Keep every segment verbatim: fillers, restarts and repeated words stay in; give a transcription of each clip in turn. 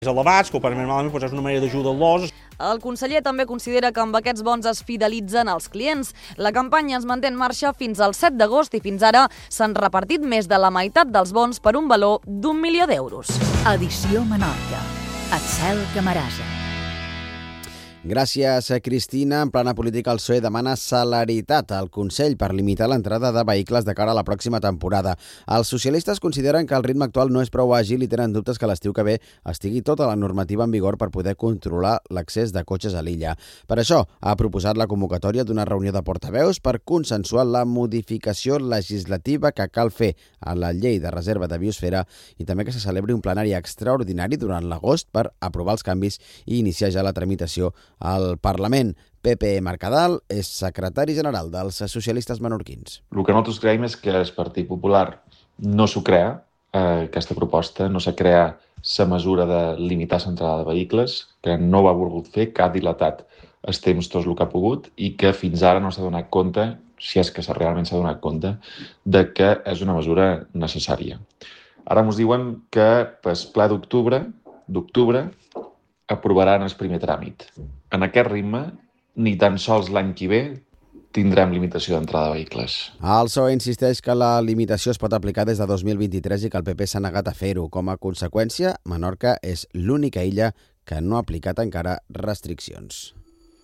elevats, que ho paguen malament, doncs és una manera d'ajudar-los. El conseller també considera que amb aquests bons es fidelitzen els clients. La campanya es manté en marxa fins al set d'agost i fins ara s'han repartit més de la meitat dels bons per un valor d'un milió d'euros. Edició Menorca. Axel Camarasa. Gràcies, Cristina. En plana política, el P S O E demana celeritat al Consell per limitar l'entrada de vehicles de cara a la pròxima temporada. Els socialistes consideren que el ritme actual no és prou àgil i tenen dubtes que l'estiu que ve estigui tota la normativa en vigor per poder controlar l'accés de cotxes a l'illa. Per això, ha proposat la convocatòria d'una reunió de portaveus per consensuar la modificació legislativa que cal fer a la llei de reserva de biosfera i també que se celebri un plenari extraordinari durant l'agost per aprovar els canvis i iniciar ja la tramitació al Parlament. Pepe Mercadal és secretari general dels socialistes menorquins. El que nosaltres creiem és que el Partit Popular no s'ho crea, eh, aquesta proposta, no s'ha creat la mesura de limitar l'entrada de vehicles, que no ho ha volgut fer, que ha dilatat els temps tot el que ha pogut i que fins ara no s'ha donat compte, si és que realment s'ha donat compte, de que és una mesura necessària. Ara ens diuen que pel ple d'octubre d'octubre aprovaran el primer tràmit. En aquest ritme, ni tan sols l'any que ve tindrem limitació d'entrada de vehicles. El P S O E insisteix que la limitació es pot aplicar des de dos mil vint-i-tres i que el P P s'ha negat a fer-ho. Com a conseqüència, Menorca és l'única illa que no ha aplicat encara restriccions.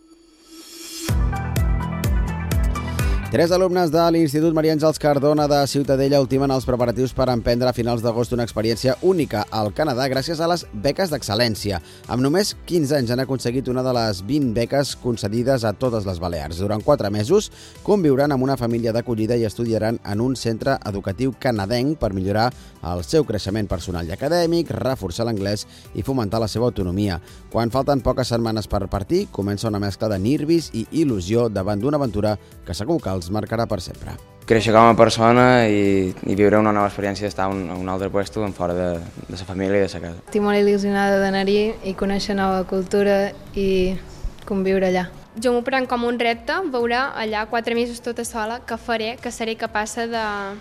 Tres alumnes de l'Institut Maria Àngels Cardona de Ciutadella ultimen els preparatius per emprendre a finals d'agost una experiència única al Canadà gràcies a les beques d'excel·lència. Amb només quinze anys han aconseguit una de les vint beques concedides a totes les Balears. Durant quatre mesos conviuran amb una família d'acollida i estudiaran en un centre educatiu canadenc per millorar el seu creixement personal i acadèmic, reforçar l'anglès i fomentar la seva autonomia. Quan falten poques setmanes per partir, comença una mescla de nervis i il·lusió davant d'una aventura que segur que els marcarà per sempre. Créixer com a persona i, i viure una nova experiència d'estar a un, a un altre lloc en fora de, de la família i de la casa. Estic molt il·lusionada d'anar-hi i conèixer nova cultura i conviure allà. Jo m'ho prenc com un repte, veure allà quatre mesos tota sola, que faré, que seré capaç de,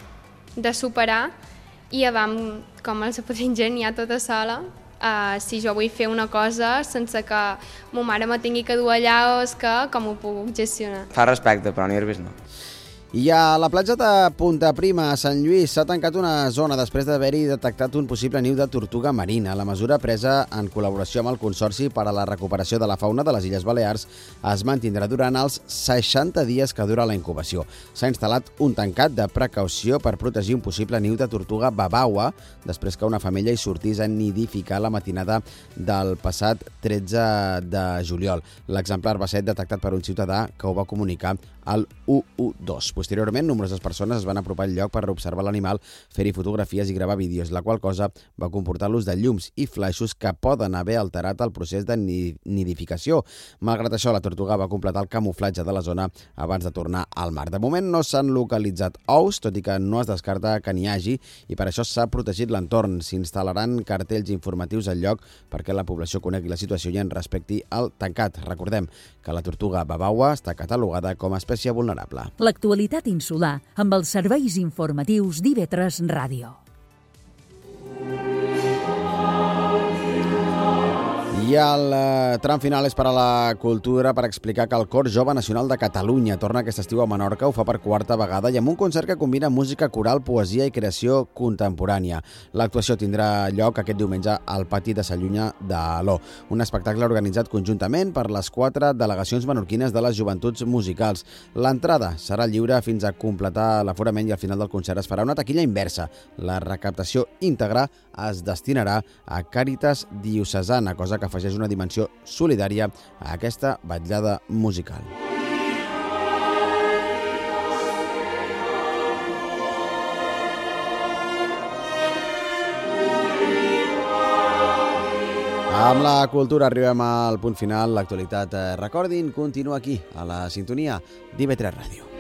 de superar i a vam com els podré ingeniar tota sola. Uh, si jo vull fer una cosa sense que ma mare me tingui que dur allà o és que com ho puc gestionar. Fa respecte, però nervis no. I a la platja de Punta Prima, a Sant Lluís, s'ha tancat una zona després d'haver-hi detectat un possible niu de tortuga marina. La mesura presa en col·laboració amb el Consorci per a la Recuperació de la Fauna de les Illes Balears es mantindrà durant els seixanta dies que dura la incubació. S'ha instal·lat un tancat de precaució per protegir un possible niu de tortuga babaua després que una femella hi sortís a nidificar la matinada del passat tretze de juliol. L'exemplar va ser detectat per un ciutadà que ho va comunicar al u u dos. Posteriorment, nombroses persones es van apropar al lloc per observar l'animal, fer-hi fotografies i gravar vídeos, la qual cosa va comportar l'ús de llums i flaixos que poden haver alterat el procés de nidificació. Malgrat això, la tortuga va completar el camuflatge de la zona abans de tornar al mar. De moment no s'han localitzat ous, tot i que no es descarta que n'hi hagi, i per això s'ha protegit l'entorn. S'instal·laran cartells informatius al lloc perquè la població conegui la situació i en respecti al tancat. Recordem que la tortuga babaua està catalogada com a espècie vulnerable. L'actualitat insular amb els serveis informatius d'I V tres Ràdio. I el eh, tram final és per a la cultura per explicar que el Cor Jove Nacional de Catalunya torna aquest estiu a Menorca, ho fa per quarta vegada i amb un concert que combina música coral, poesia i creació contemporània. L'actuació tindrà lloc aquest diumenge al pati de Sallunya d'Aló, un espectacle organitzat conjuntament per les quatre delegacions menorquines de les joventuts musicals. L'entrada serà lliure fins a completar l'aforament i al final del concert es farà una taquilla inversa. La recaptació íntegra es destinarà a Càritas Diocesana, cosa que afegeix una dimensió solidària a aquesta vetllada musical. Amb la cultura arribem al punt final. L'actualitat, recordin, continua aquí, a la sintonia d'I V tres Ràdio.